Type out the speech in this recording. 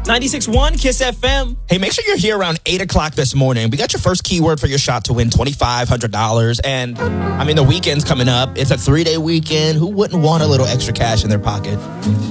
96.1 Kiss FM. Hey, make sure you're here around 8 o'clock this morning. We got your first keyword for your shot to win $2,500. And, the weekend's coming up. It's a 3-day weekend. Who wouldn't want a little extra cash in their pocket?